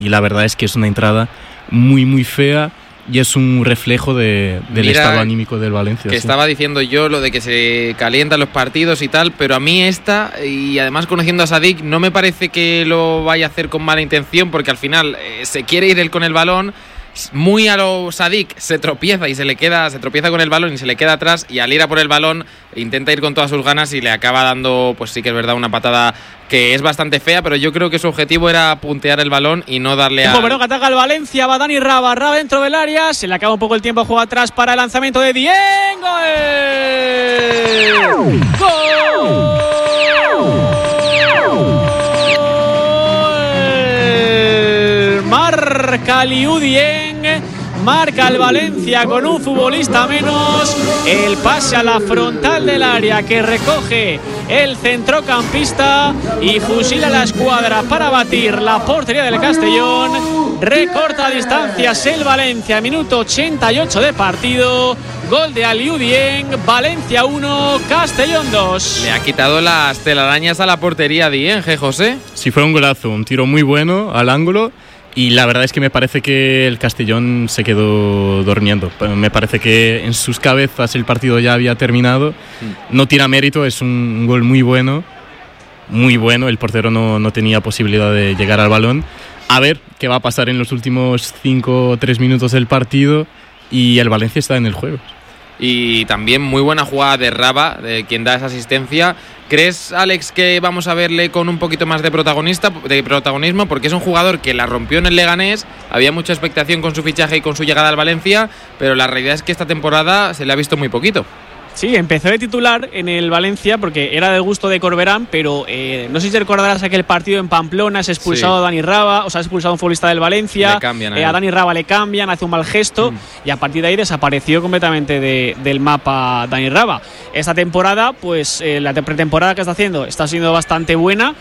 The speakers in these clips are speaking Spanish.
y la verdad es que es una entrada muy muy fea y es un reflejo del estado anímico del Valencia. Que estaba diciendo yo lo de que se calientan los partidos y tal, pero a mí esta, y además conociendo a Sadik, no me parece que lo vaya a hacer con mala intención, porque al final se quiere ir él con el balón, muy a lo Sadik, se tropieza con el balón y se le queda atrás, y al ir a por el balón intenta ir con todas sus ganas y le acaba dando, pues sí que es verdad, una patada que es bastante fea, pero yo creo que su objetivo era puntear el balón y no darle a... Bueno, que ataca el Valencia, va Dani Raba dentro del área, se le acaba un poco el tiempo, juega atrás para el lanzamiento de Dieng. ¡Gol! Marca Liu Dieng, marca el Valencia con un futbolista menos. El pase a la frontal del área que recoge el centrocampista y fusila la escuadra para batir la portería del Castellón. Recorta distancias el Valencia, minuto 88 de partido. Gol de Aliou Dieng, Valencia 1, Castellón 2. Le ha quitado las telarañas a la portería Dieng, José. Sí, fue un golazo, un tiro muy bueno al ángulo. Y la verdad es que me parece que el Castellón se quedó durmiendo. Me parece que en sus cabezas el partido ya había terminado. No tira mérito, es un gol muy bueno. Muy bueno, el portero no tenía posibilidad de llegar al balón. A ver qué va a pasar en los últimos 5 o 3 minutos del partido. Y el Valencia está en el juego. Y también muy buena jugada de Raba, de quien da esa asistencia. ¿Crees, Alex, que vamos a verle con un poquito más de protagonismo? Porque es un jugador que la rompió en el Leganés, había mucha expectación con su fichaje y con su llegada al Valencia, pero la realidad es que esta temporada se le ha visto muy poquito. Sí, empezó de titular en el Valencia porque era del gusto de Corberán, pero no sé si recordarás aquel partido en Pamplona, se ha expulsado a Dani Raba, ha expulsado a un futbolista del Valencia, a Dani Raba le cambian, hace un mal gesto y a partir de ahí desapareció completamente del mapa Dani Raba. Esta temporada, pues la pretemporada que está haciendo está siendo bastante buena.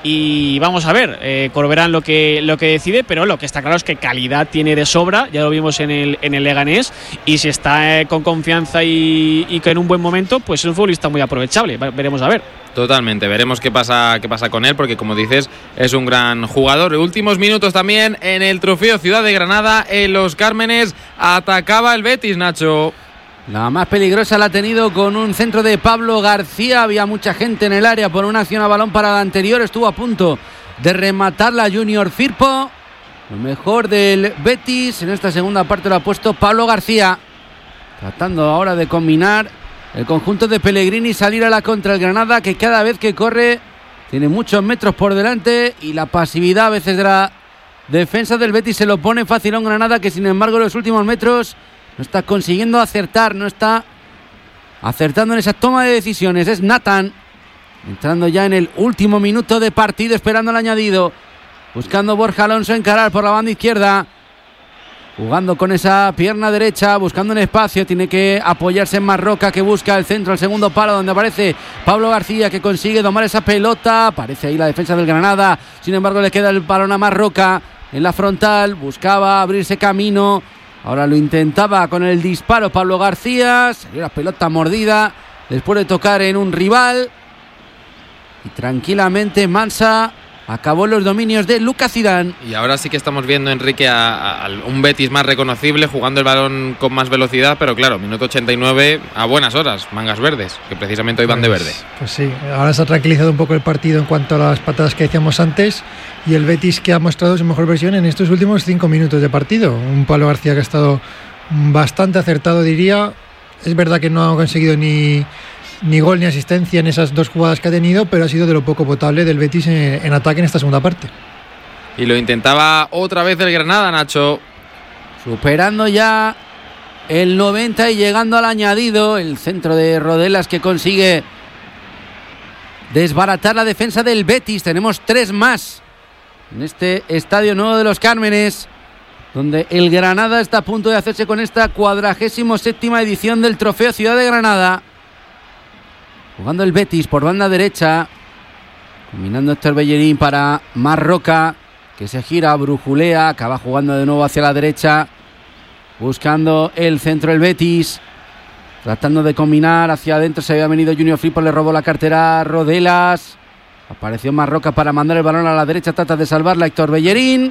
Y vamos a ver, Corberán lo que decide, pero lo que está claro es que calidad tiene de sobra, ya lo vimos en el Leganés, y si está con confianza y que en un buen momento, pues es un futbolista muy aprovechable, veremos a ver. Totalmente, veremos qué pasa con él, porque como dices, es un gran jugador. Últimos minutos también en el Trofeo Ciudad de Granada, en Los Cármenes, atacaba el Betis, Nacho. La más peligrosa la ha tenido con un centro de Pablo García. Había mucha gente en el área por una acción a balón para la anterior. Estuvo a punto de rematar la Junior Firpo. Lo mejor del Betis en esta segunda parte lo ha puesto Pablo García. Tratando ahora de combinar el conjunto de Pellegrini y salir a la contra el Granada, que cada vez que corre tiene muchos metros por delante. Y la pasividad a veces de la defensa del Betis se lo pone fácil a un Granada que sin embargo en los últimos metros no está consiguiendo acertar, no está acertando en esa toma de decisiones. Es Nathan, entrando ya en el último minuto de partido, esperando el añadido. Buscando Borja Alonso encarar por la banda izquierda. Jugando con esa pierna derecha, buscando un espacio. Tiene que apoyarse en Marroca, que busca el centro, el segundo palo, donde aparece Pablo García, que consigue domar esa pelota. Aparece ahí la defensa del Granada. Sin embargo, le queda el balón a Marroca en la frontal. Buscaba abrirse camino. Ahora lo intentaba con el disparo Pablo García. Salió la pelota mordida después de tocar en un rival. Y tranquilamente Mansa acabó los dominios de Lucas Zidane. Y ahora sí que estamos viendo, Enrique, a un Betis más reconocible, jugando el balón con más velocidad. Pero claro, minuto 89 a buenas horas, mangas verdes, que precisamente hoy van de verde. Pues sí, ahora se ha tranquilizado un poco el partido en cuanto a las patadas que decíamos antes. Y el Betis que ha mostrado su mejor versión en estos últimos 5 minutos de partido. Un Pablo García que ha estado bastante acertado, diría. Es verdad que no ha conseguido ni gol ni asistencia en esas 2 jugadas que ha tenido, pero ha sido de lo poco potable del Betis en ataque en esta segunda parte. Y lo intentaba otra vez el Granada, Nacho. Superando ya el 90 y llegando al añadido. El centro de Rodelas que consigue desbaratar la defensa del Betis. Tenemos 3 más en este Estadio Nuevo de Los Cármenes, donde el Granada está a punto de hacerse con esta 47ª edición del Trofeo Ciudad de Granada. Jugando el Betis por banda derecha, combinando Héctor Bellerín para Marroca, que se gira, brujulea, acaba jugando de nuevo hacia la derecha, buscando el centro el Betis, tratando de combinar hacia adentro. Se había venido Junior Firpo, le robó la cartera a Rodelas. Apareció Marroca para mandar el balón a la derecha, trata de salvarla Héctor Bellerín.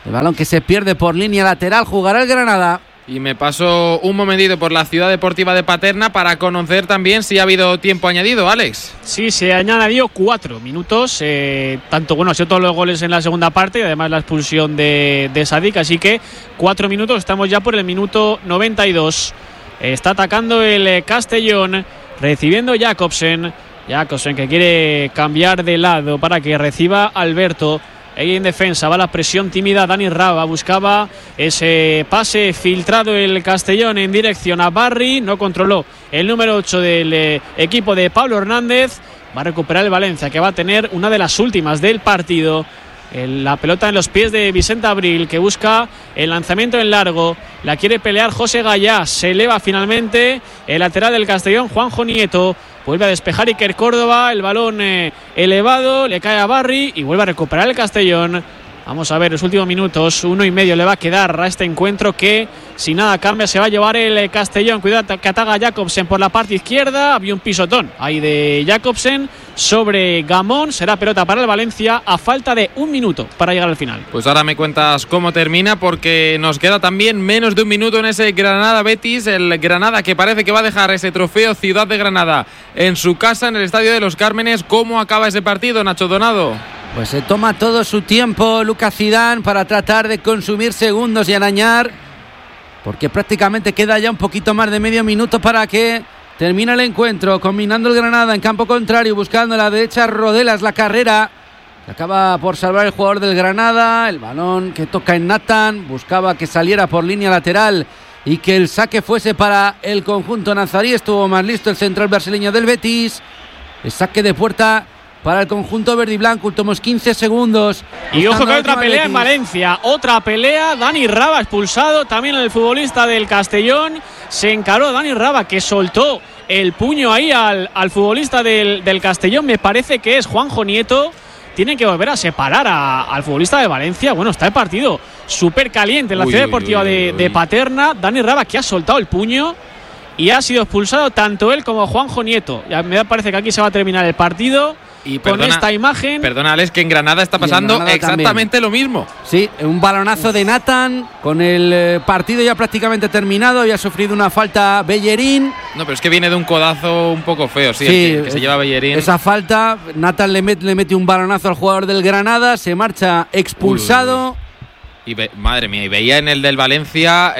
El balón que se pierde por línea lateral, jugará el Granada. Y me paso un momentito por la Ciudad Deportiva de Paterna para conocer también si ha habido tiempo añadido, Alex. Sí, se han añadido 4 minutos, tanto, bueno, ha sido todos los goles en la segunda parte y además la expulsión de Sadik, así que 4 minutos, estamos ya por el minuto 92. Está atacando el Castellón, recibiendo Jacobsen que quiere cambiar de lado para que reciba Alberto. Ahí en defensa va la presión tímida. Dani Raba buscaba ese pase filtrado el Castellón en dirección a Barry. No controló el número 8 del equipo de Pablo Hernández. Va a recuperar el Valencia, que va a tener una de las últimas del partido. La pelota en los pies de Vicente Abril, que busca el lanzamiento en largo. La quiere pelear José Gallá. Se eleva finalmente el lateral del Castellón, Juanjo Nieto. Vuelve a despejar Iker Córdoba, el balón elevado, le cae a Barry y vuelve a recuperar el Castellón. Vamos a ver los últimos minutos, 1,5 le va a quedar a este encuentro que si nada cambia se va a llevar el Castellón. Cuidado que ataca Jacobsen por la parte izquierda, había un pisotón ahí de Jacobsen sobre Gamón, será pelota para el Valencia a falta de 1 minuto para llegar al final. Pues ahora me cuentas cómo termina porque nos queda también menos de 1 minuto en ese Granada-Betis, el Granada que parece que va a dejar ese trofeo Ciudad de Granada en su casa en el Estadio de los Cármenes. ¿Cómo acaba ese partido, Nacho Donado? Pues se toma todo su tiempo Lucas Zidane para tratar de consumir segundos y arañar, porque prácticamente queda ya un poquito más de medio minuto para que termine el encuentro, combinando el Granada en campo contrario, buscando a la derecha Rodelas la carrera, que acaba por salvar el jugador del Granada, el balón que toca en Nathan, buscaba que saliera por línea lateral y que el saque fuese para el conjunto nazarí. Estuvo más listo el central brasileño del Betis, el saque de puerta para el conjunto verde y blanco, últimos 15 segundos. Y ojo que hay otra pelea en Valencia, otra pelea, Dani Raba expulsado, también el futbolista del Castellón, se encaró Dani Raba que soltó el puño ahí al futbolista del Castellón, me parece que es Juanjo Nieto. Tiene que volver a separar al futbolista de Valencia. Bueno, está el partido súper caliente en la Ciudad Deportiva de Paterna. Dani Raba que ha soltado el puño y ha sido expulsado tanto él como Juanjo Nieto. Ya me parece que aquí se va a terminar el partido. Y con esta imagen. Perdona, Alex, que en Granada está pasando exactamente lo mismo. Sí, un balonazo de Nathan con el partido ya prácticamente terminado. Había sufrido una falta Bellerín. No, pero es que viene de un codazo un poco feo, sí, el que se lleva Bellerín. Esa falta, Nathan le mete un balonazo al jugador del Granada, se marcha expulsado. Y madre mía, y veía en el del Valencia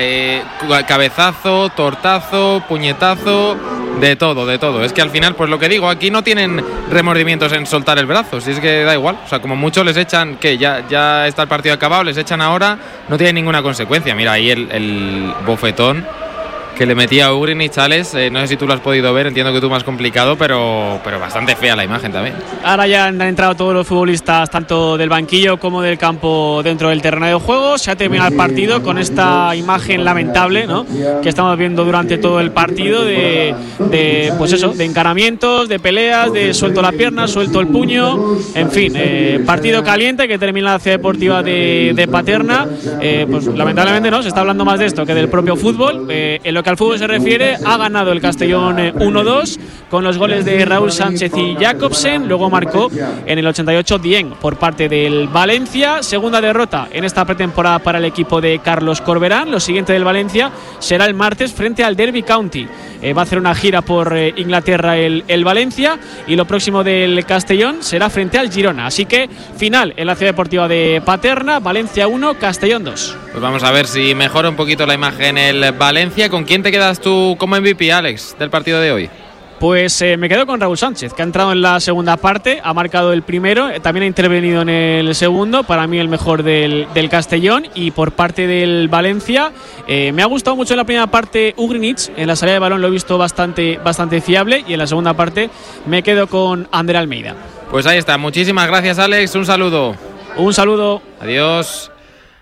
cabezazo, tortazo, puñetazo, de todo. Es que al final, pues lo que digo, aquí no tienen remordimientos en soltar el brazo, si es que da igual. O sea, como mucho les echan, que ya está el partido acabado, les echan ahora, no tiene ninguna consecuencia. Mira ahí el bofetón que le metía a Ugrin y Chales, no sé si tú lo has podido ver, entiendo que tú más complicado, pero bastante fea la imagen también. Ahora ya han entrado todos los futbolistas, tanto del banquillo como del campo, dentro del terreno de juego. Se ha terminado el partido con esta imagen lamentable, ¿no?, que estamos viendo durante todo el partido de encaramientos, de peleas, de suelto la pierna, suelto el puño, en fin, partido caliente que termina la Ciudad Deportiva de Paterna. Pues lamentablemente no se está hablando más de esto que del propio fútbol. En lo que al fútbol se refiere, ha ganado el Castellón 1-2 con los goles de Raúl Sánchez y Jacobsen. Luego marcó en el 88 Dieng por parte del Valencia. Segunda derrota en esta pretemporada para el equipo de Carlos Corberán. Lo siguiente del Valencia será el martes frente al Derby County. Va a hacer una gira por Inglaterra el Valencia, y lo próximo del Castellón será frente al Girona. Así que final en la Ciudad Deportiva de Paterna, Valencia 1, Castellón 2. Pues vamos a ver si mejora un poquito la imagen el Valencia. ¿Con quién te quedas tú como MVP, Alex, del partido de hoy? Pues me quedo con Raúl Sánchez, que ha entrado en la segunda parte, ha marcado el primero, también ha intervenido en el segundo, para mí el mejor del Castellón. Y por parte del Valencia, me ha gustado mucho en la primera parte Ugrinic, en la salida de balón lo he visto bastante fiable, y en la segunda parte me quedo con Ander Almeida. Pues ahí está, muchísimas gracias, Alex, un saludo. Un saludo. Adiós.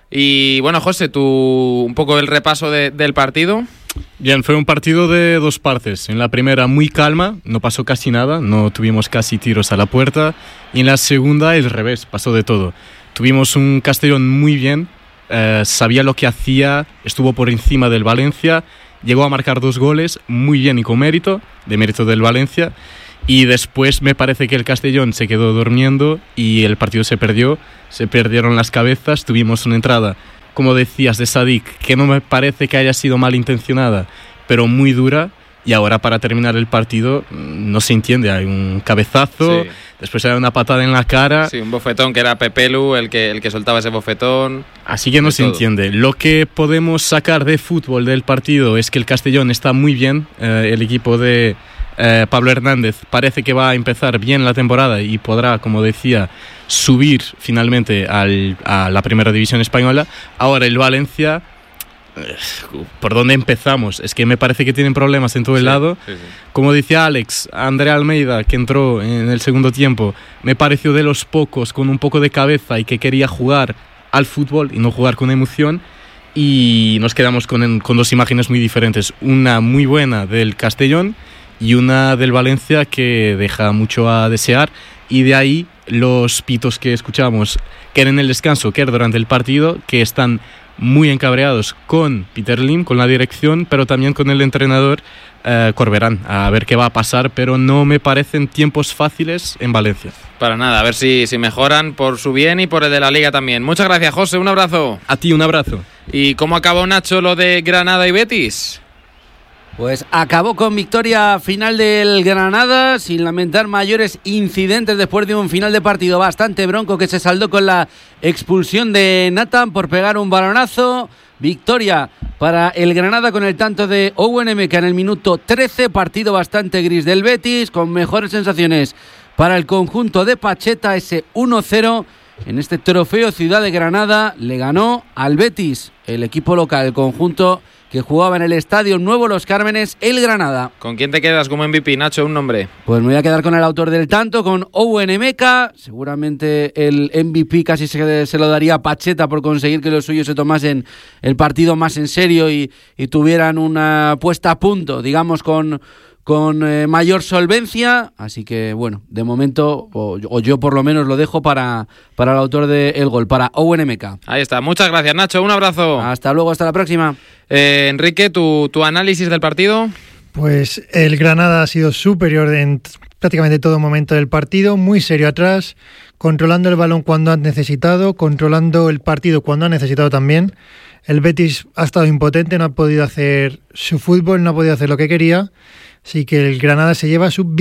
Y bueno, José, tú un poco el repaso del partido. Bien, fue un partido de dos partes. En la primera muy calma, no pasó casi nada, no tuvimos casi tiros a la puerta. Y en la segunda el revés, pasó de todo. Tuvimos un Castellón muy bien, sabía lo que hacía, estuvo por encima del Valencia, llegó a marcar 2 goles, muy bien y con mérito, de mérito del Valencia. Y después me parece que el Castellón se quedó durmiendo y el partido se perdió, se perdieron las cabezas, tuvimos una entrada, como decías, de Sadik, que no me parece que haya sido malintencionada, pero muy dura. Y ahora para terminar el partido no se entiende, hay un cabezazo, después hay una patada en la cara. Sí, un bofetón que era Pepelu el que soltaba ese bofetón. Así que no se entiende. Lo que podemos sacar de fútbol del partido es que el Castellón está muy bien, el equipo de Pablo Hernández parece que va a empezar bien la temporada y podrá, como decía, subir finalmente a la primera división española. Ahora el Valencia... ¿Por dónde empezamos? Es que me parece que tienen problemas en todo el lado. Como decía Alex, Andrea Almeida, que entró en el segundo tiempo, me pareció de los pocos con un poco de cabeza y que quería jugar al fútbol y no jugar con emoción. Y nos quedamos con dos imágenes muy diferentes. Una muy buena del Castellón y una del Valencia que deja mucho a desear. Y de ahí los pitos que escuchamos, que era en el descanso, que era durante el partido, que están muy encabreados con Peter Lim, con la dirección, pero también con el entrenador Corberán, a ver qué va a pasar, pero no me parecen tiempos fáciles en Valencia. Para nada, a ver si mejoran por su bien y por el de la Liga también. Muchas gracias, José, un abrazo. A ti, un abrazo. ¿Y cómo acabó, Nacho, lo de Granada y Betis? Pues acabó con victoria final del Granada, sin lamentar mayores incidentes después de un final de partido bastante bronco que se saldó con la expulsión de Nathan por pegar un balonazo. Victoria para el Granada con el tanto de Owen Emeka en el minuto 13, partido bastante gris del Betis, con mejores sensaciones para el conjunto de Pacheta. Ese 1-0 en este trofeo Ciudad de Granada le ganó al Betis, el equipo local, el conjunto que jugaba en el Estadio Nuevo Los Cármenes, el Granada. ¿Con quién te quedas como MVP, Nacho? Un nombre. Pues me voy a quedar con el autor del tanto, con Owen Emeka. Seguramente el MVP casi se lo daría a Pacheta por conseguir que los suyos se tomasen el partido más en serio y tuvieran una puesta a punto, digamos, con mayor solvencia. Así que, bueno, de momento, o yo por lo menos lo dejo para el autor del gol, para Owen Emeka. Ahí está. Muchas gracias, Nacho. Un abrazo. Hasta luego, hasta la próxima. Enrique, ¿tu análisis del partido? Pues el Granada ha sido superior en prácticamente todo momento del partido, muy serio atrás, controlando el balón cuando ha necesitado, controlando el partido cuando ha necesitado también. El Betis ha estado impotente, no ha podido hacer su fútbol, no ha podido hacer lo que quería. Así que el Granada se lleva su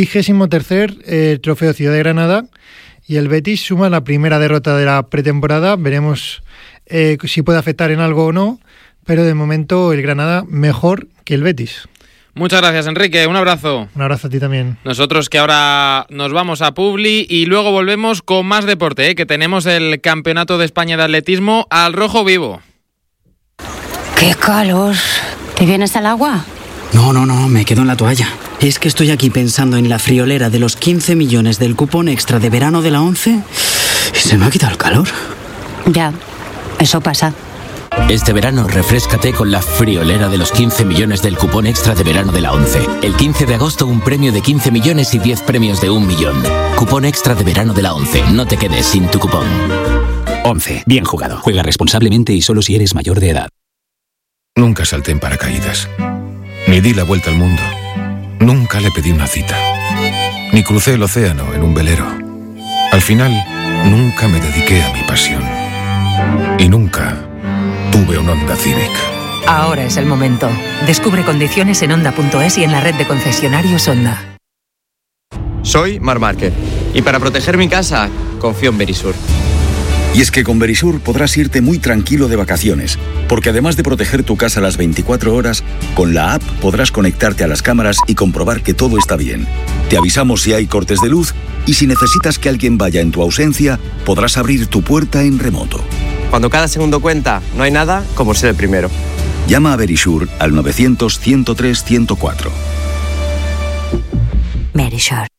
23º trofeo Ciudad de Granada y el Betis suma la primera derrota de la pretemporada. Veremos si puede afectar en algo o no, pero de momento el Granada mejor que el Betis. Muchas gracias, Enrique. Un abrazo. Un abrazo a ti también. Nosotros que ahora nos vamos a Publi y luego volvemos con más deporte, que tenemos el Campeonato de España de Atletismo al rojo vivo. ¡Qué calor! ¿Te vienes al agua? No, me quedo en la toalla. Es que estoy aquí pensando en la friolera de los 15 millones del cupón extra de verano de la ONCE y se me ha quitado el calor. Ya, eso pasa. Este verano refréscate con la friolera de los 15 millones del cupón extra de verano de la ONCE. El 15 de agosto un premio de 15 millones y 10 premios de 1 millón. Cupón extra de verano de la ONCE. No te quedes sin tu cupón. ONCE. Bien jugado. Juega responsablemente y solo si eres mayor de edad. Nunca salté en paracaídas. Ni di la vuelta al mundo. Nunca le pedí una cita. Ni crucé el océano en un velero. Al final, nunca me dediqué a mi pasión. Y nunca tuve un Honda Civic. Ahora es el momento. Descubre condiciones en Honda.es y en la red de concesionarios Honda. Soy Marc Márquez y para proteger mi casa, confío en Verisur. Y es que con Verisur podrás irte muy tranquilo de vacaciones, porque además de proteger tu casa las 24 horas, con la app podrás conectarte a las cámaras y comprobar que todo está bien. Te avisamos si hay cortes de luz y si necesitas que alguien vaya en tu ausencia, podrás abrir tu puerta en remoto. Cuando cada segundo cuenta, no hay nada como ser el primero. Llama a Verisur al 900 103 104. Verisur.